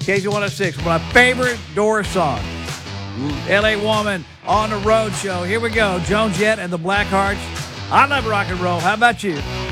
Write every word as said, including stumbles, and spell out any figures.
K Z one oh six, my favorite Doors song. L A Woman on the Road Show. Here we go. Joan Jett and the Blackhearts. I love rock and roll. How about you?